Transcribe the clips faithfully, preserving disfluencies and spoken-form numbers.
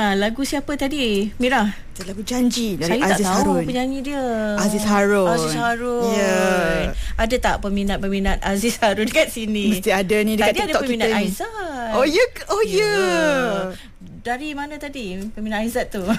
Ah, lagu siapa tadi, Mira? Itu lagu Janji dari Saya Aziz tak tahu Harun. penyanyi dia. Aziz Harun. Aziz Harun. Ya. Ada tak peminat-peminat Aziz Harun dekat sini? Mesti ada ni dekat tadi TikTok ada peminat kita ni. Aizat. Oh ya, oh ya. Yeah. Dari mana tadi peminat Aizat tu?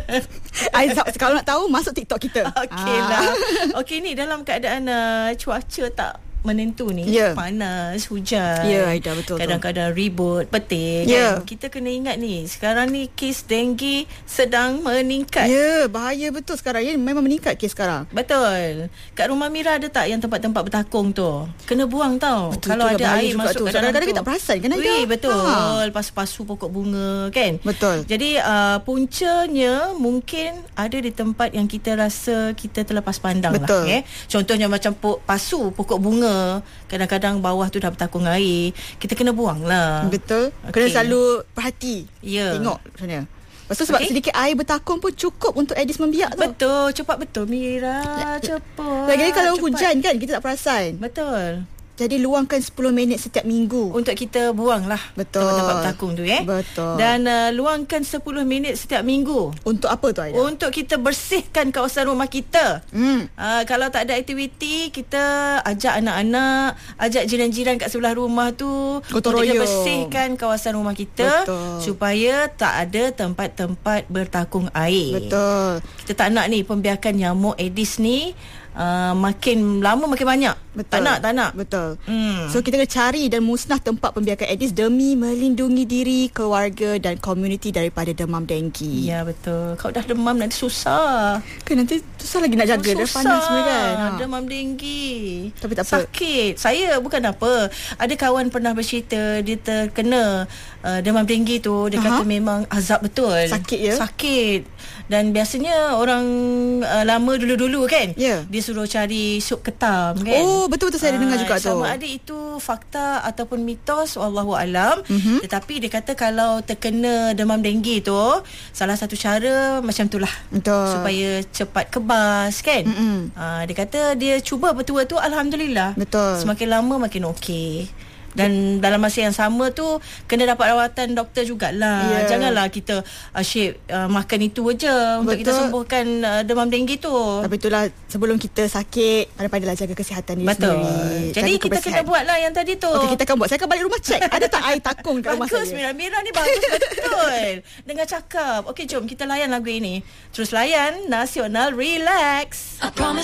Aizat, kalau nak tahu masuk TikTok kita. Okey lah. Okey, ni dalam keadaan uh, cuaca tak menentu ni, yeah. panas, hujan, Ya, yeah, Aida, betul. kadang-kadang ribut, petir, yeah. kan? Kita kena ingat ni, sekarang ni kes denggi sedang meningkat. Ya, yeah, bahaya betul sekarang. Ya, memang meningkat kes sekarang. Betul. Kat rumah Mira ada tak yang tempat-tempat bertakung tu? Kena buang tau. Betul, kalau ada air masuk tu. ke dalam Kadang-kadang tu. kita tak perasan kan, Aida? Wih, betul. Ha. Pasu-pasu pokok bunga, kan? Betul. Jadi uh, puncanya mungkin ada di tempat yang kita rasa kita terlepas pandang. Betul. lah. Eh? Contohnya macam po- pasu pokok bunga. Kadang-kadang bawah tu dah bertakung air. Kita kena buang lah. Betul. Okay. Kena selalu perhati. Ya. Tengok macam mana. Lepas tu sebab Okay. sedikit air bertakung pun cukup untuk Aedes membiak tau. Betul. Cepat betul, Mira. Cepat. Lagi-lagi kalau cepat. hujan kan, kita tak perasan. Betul. Jadi luangkan sepuluh minit setiap minggu. Untuk kita buang lah. Betul. Tempat-tempat bertakung tu, eh. Betul. Dan uh, luangkan sepuluh minit setiap minggu. Untuk apa tu, Aida? Untuk kita bersihkan kawasan rumah kita. Hmm. Uh, kalau tak ada aktiviti, kita ajak anak-anak, ajak jiran-jiran kat sebelah rumah tu Gotong untuk kita royong. bersihkan kawasan rumah kita. Betul. Supaya tak ada tempat-tempat bertakung air. Betul. Kita tak nak ni pembiakan nyamuk Aedes ni uh, makin lama makin banyak. Betul. Tak nak, tak nak. Betul. Hmm. So kita kena cari dan musnah tempat pembiakan Aedes demi melindungi diri, keluarga dan komuniti daripada demam denggi. Ya, betul. Kalau dah demam nanti susah. Kan nanti susah lagi nak jaga, dah panas semua kan. Ha. Demam denggi. Tapi tak apa. Sakit. Saya bukan apa. Ada kawan pernah bercerita dia terkena uh, demam denggi tu. Dia Aha. kata memang azab betul. Sakit, ya? Sakit. Dan biasanya orang uh, lama dulu-dulu kan, Ya. dia suruh cari sup ketam kan. Oh, betul-betul saya ada dengar Ah, juga tu. Sama ada itu fakta ataupun mitos, wallahu alam. Mhm. Tetapi dia kata kalau terkena demam denggi tu, salah satu cara macam itulah. Betul. Supaya cepat kebas kan. Mm-mm. Ah, dia kata dia cuba betul tu, alhamdulillah. Betul. Semakin lama makin okey. Dan dalam masa yang sama tu kena dapat rawatan doktor jugalah. Yeah. Janganlah kita asyik uh, makan itu aja untuk kita Betul. sembuhkan uh, demam denggi tu. Tapi itulah, sebelum kita sakit, pandai-pandailah jaga kesihatan diri Betul. sendiri. Jadi Jaga kita kebersihan. kena buatlah yang tadi tu. Okey, kita akan buat. Saya akan balik rumah cek ada tak air takung kat rumah Bagus, saya. Mira. Mira ni bagus betul. Dengar cakap. Okey, jom kita layan lagu ini. Terus layan Nasional Relax.